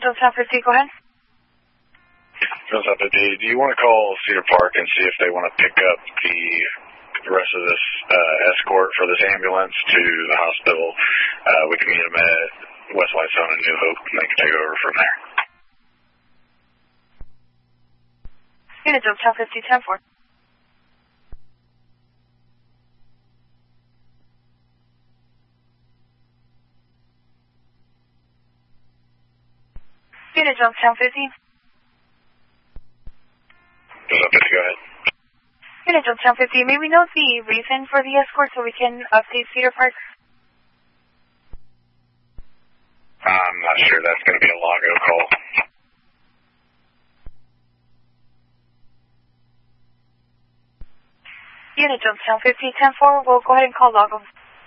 Jones Town 50, go ahead. Jones Town 50, do you want to call Cedar Park and see if they want to pick up the rest of this escort for this ambulance to the hospital? We can meet them at West Whitestone and New Hope, and they can take over from there. Unit Jones Town 50, 10-4. Unit Jones Town 50. Jones Town 50, go ahead. Unit Jones Town 50, may we know the reason for the escort so we can update Cedar Park? I'm not sure. That's going to be a Lago call. Unit Jones Town 50, 10-4, we'll go ahead and call Lago.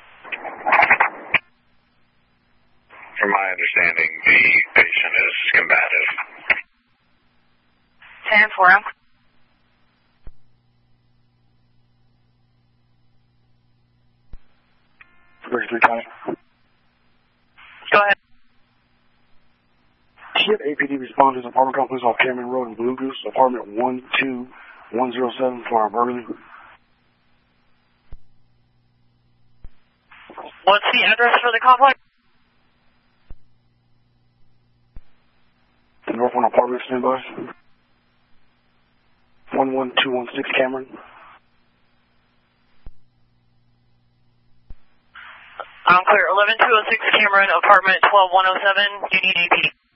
From my understanding, the patient is combative. 10-4, I'm... Go ahead. Ship APD responders, apartment complex off Cameron Road in Blue Goose, apartment 12107 for Burley. What's the address for the complex? North One apartment standby. 11216 Cameron. I'm clear. 11206 Cameron, apartment 12107. You need APD.